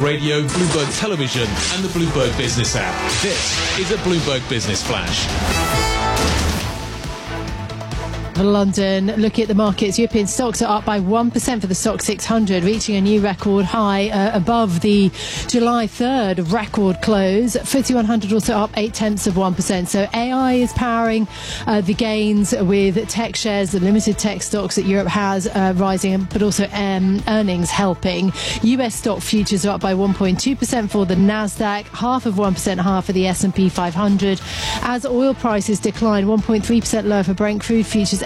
Radio, Bloomberg Television and the Bloomberg Business app. This is a Bloomberg Business Flash. London, looking at the markets, European stocks are up by 1% for the Stoxx 600, reaching a new record high above the July 3rd record close. FTSE 100 also up 0.8%. So AI is powering the gains, with tech shares, the limited tech stocks that Europe has rising, but also earnings helping. US stock futures are up by 1.2% for the Nasdaq, 0.5% higher for the S&P 500, as oil prices decline 1.3% lower for Brent crude futures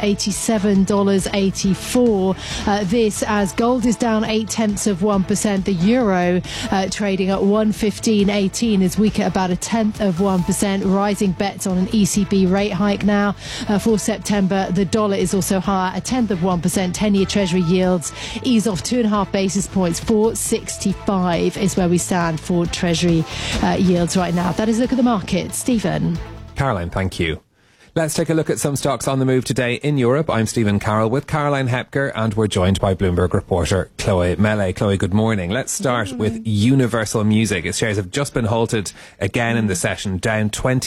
$87.84. This as gold is down 0.8%. The euro trading at 115.18 is weak at about 0.1%. Rising bets on an ECB rate hike now for September. The dollar is also higher, 0.1%. 10-year Treasury yields ease off 2.5 basis points. 4.65 is where we stand for Treasury yields right now. That is a look at the market. Stephen. Caroline, thank you. Let's take a look at some stocks on the move today in Europe. I'm Stephen Carroll with Caroline Hepker, and we're joined by Bloomberg reporter Chloe Mele. Chloe, good morning. Let's start with Universal Music. Its shares have just been halted again in the session, down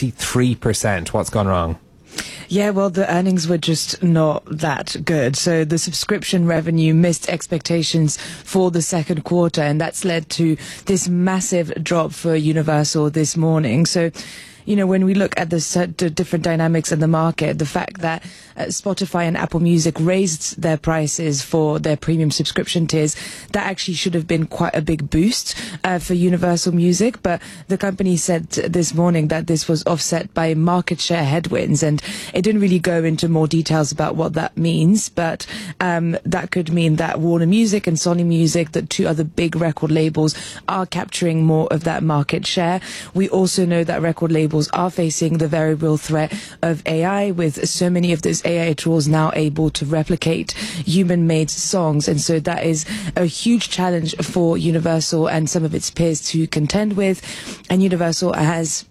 23%. What's gone wrong? Yeah, well, the earnings were just not that good. So the subscription revenue missed expectations for the second quarter, and that's led to this massive drop for Universal this morning. So, you know, when we look at the different dynamics in the market, the fact that Spotify and Apple Music raised their prices for their premium subscription tiers, that actually should have been quite a big boost for Universal Music. But the company said this morning that this was offset by market share headwinds, and it didn't really go into more details about what that means. But that could mean that Warner Music and Sony Music, the two other big record labels, are capturing more of that market share. We also know that record labels are facing the very real threat of AI, with so many of those AI tools now able to replicate human-made songs. And so that is a huge challenge for Universal and some of its peers to contend with. And Universal has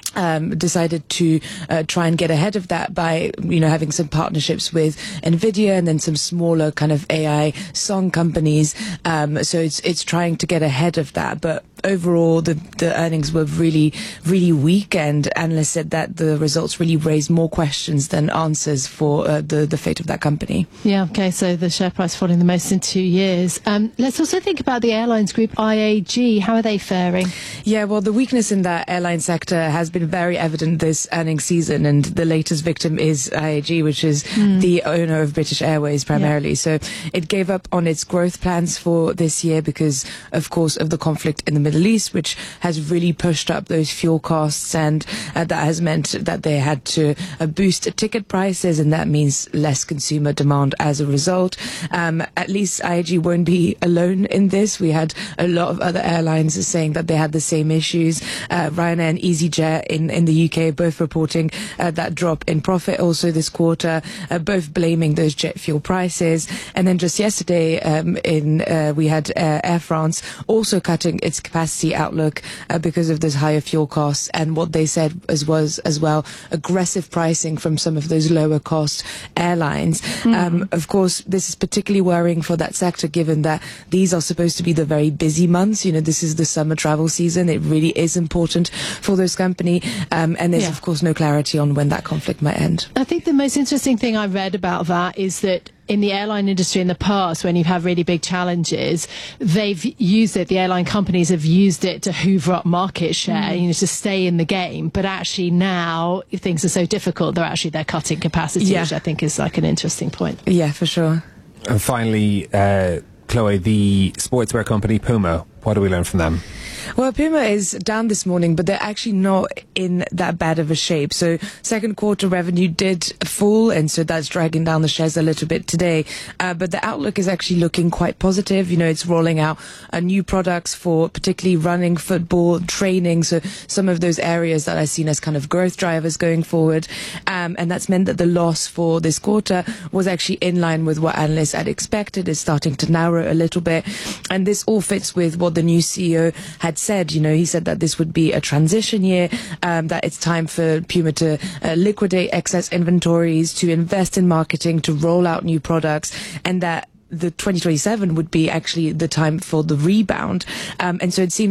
decided to try and get ahead of that by, you know, having some partnerships with NVIDIA and then some smaller kind of AI song companies. So it's trying to get ahead of that. But overall, the earnings were really, really weak, and analysts said that the results really raised more questions than answers for the fate of that company. Yeah, okay, so the share price falling the most in 2 years. Let's also think about the airlines group IAG. How are they faring? Yeah, well, the weakness in that airline sector has been very evident this earnings season, and the latest victim is IAG, which is the owner of British Airways primarily. Yeah. So it gave up on its growth plans for this year because, of course, of the conflict in the Middle East, which has really pushed up those fuel costs, and that has meant that they had to boost ticket prices, and that means less consumer demand as a result. At least IAG won't be alone in this. We had a lot of other airlines saying that they had the same issues. Ryanair and EasyJet in the UK both reporting that drop in profit also this quarter, both blaming those jet fuel prices. And then just yesterday we had Air France also cutting its capacity outlook because of those higher fuel costs, and what they said was as well aggressive pricing from some of those lower cost airlines. Of course, this is particularly worrying for that sector, given that these are supposed to be the very busy months. You know, this is the summer travel season. It really is important for those companies. And there's, of course, no clarity on when that conflict might end. I think the most interesting thing I read about that is that in the airline industry in the past, when you've had really big challenges, they've used it, the airline companies have used it to hoover up market share, you know, to stay in the game. But actually now, if things are so difficult, they're cutting capacity, which I think is like an interesting point. Yeah, for sure. And finally, Chloe, the sportswear company Puma, what do we learn from them? Well, Puma is down this morning, but they're actually not in that bad of a shape. So second quarter revenue did fall, and so that's dragging down the shares a little bit today. But the outlook is actually looking quite positive. You know, it's rolling out new products for particularly running, football, training. So some of those areas that are seen as kind of growth drivers going forward. And that's meant that the loss for this quarter was actually in line with what analysts had expected. It's starting to narrow a little bit. And this all fits with what the new CEO had said. You know, he said that this would be a transition year, that it's time for Puma to liquidate excess inventories, to invest in marketing, to roll out new products, and that the 2027 would be actually the time for the rebound. And so it seems